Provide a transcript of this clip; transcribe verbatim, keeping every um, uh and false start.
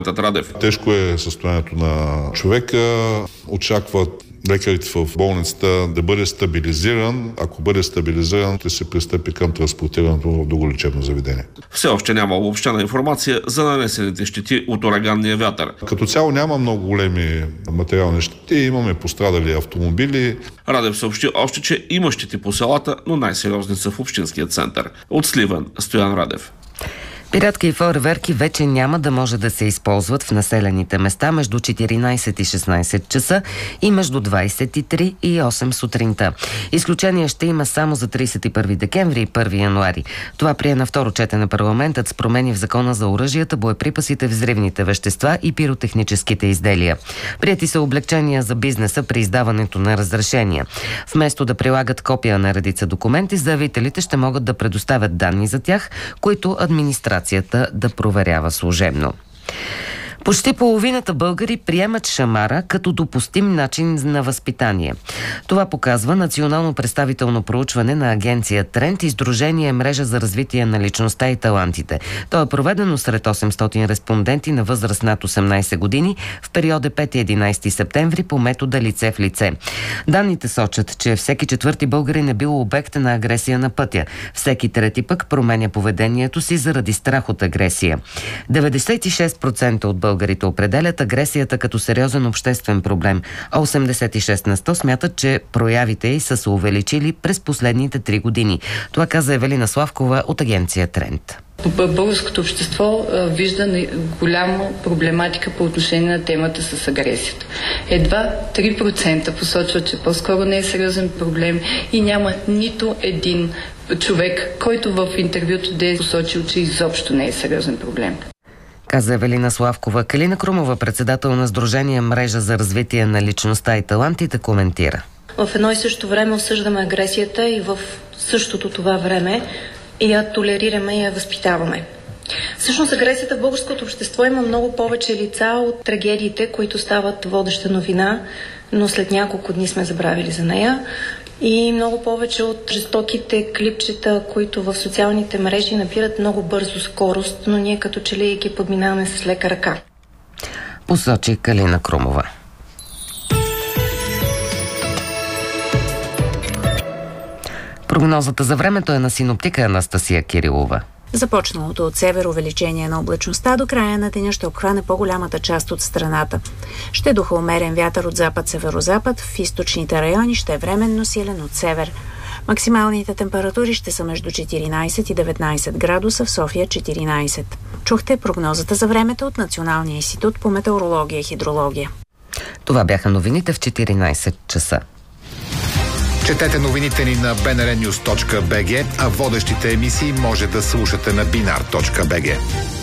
Радев. Тежко е състоянието на човека. Очакват лекарите в болницата да бъде стабилизиран. Ако бъде стабилизиран, ще се пристъпи към транспортирането в друго лечебно заведение. Все още няма обобщена информация за нанесените щети от ураганния вятър. Като цяло няма много големи материални щети. Имаме пострадали автомобили. Радев съобщи още, че има щети по селата, но най-сериозни са в общинския център. От Сливен, Стоян Радев. Пиратки и фойерверки вече няма да може да се използват в населените места между четиринайсет и шестнайсет часа и между двайсет и три и осем сутринта. Изключение ще има само за трийсет и първи декември и първи януари. Това прие на второ четене парламентът с промени в Закона за оръжията, боеприпасите, взривните вещества и пиротехническите изделия. Прияти са облекчения за бизнеса при издаването на разрешения. Вместо да прилагат копия на редица документи, заявителите ще могат да предоставят данни за тях, които администрацията да проверява служебно. Почти половината българи приемат шамара като допустим начин на възпитание. Това показва национално представително проучване на агенция Тренд и Сдружение Мрежа за развитие на личността и талантите. То е проведено сред осемстотин респонденти на възраст над осемнайсет години в периода пети до единайсети септември по метода лице в лице. Данните сочат, че всеки четвърти българин е бил обект на агресия на пътя. Всеки трети пък променя поведението си заради страх от агресия. деветдесет и шест процента от българите определят агресията като сериозен обществен проблем, а осемдесет и шест на сто смятат, че проявите й са се увеличили през последните три години. Това каза Евелина Славкова от агенция Тренд. Българското общество вижда голяма проблематика по отношение на темата с агресията. Едва три процента посочват, че по-скоро не е сериозен проблем и няма нито един човек, който в интервюто да е посочил, че изобщо не е сериозен проблем. Каза Евелина Славкова. Калина Крумова, председател на Сдружение Мрежа за развитие на личността и талантите, коментира. В едно и също време осъждаме агресията и в същото това време я толерираме и я възпитаваме. Всъщност агресията в българското общество има много повече лица от трагедиите, които стават водеща новина, но след няколко дни сме забравили за нея. И много повече от жестоките клипчета, които в социалните мрежи набират много бързо скорост, но ние като че ли ги подминаваме с лека ръка. Посочи Калина Крумова. Прогнозата за времето е на синоптика Анастасия Кирилова. Започналото от север увеличение на облачността до края на деня ще обхване по-голямата част от страната. Ще духа умерен вятър от запад-северозапад, в източните райони ще е временно силен от север. Максималните температури ще са между четиринайсет и деветнайсет градуса, в София четиринайсет. Чухте прогнозата за времето от Националния институт по метеорология и хидрология. Това бяха новините в четиринайсет часа. Четете новините ни на би ен ар нюз точка би джи, а водещите емисии може да слушате на бинар точка би джи.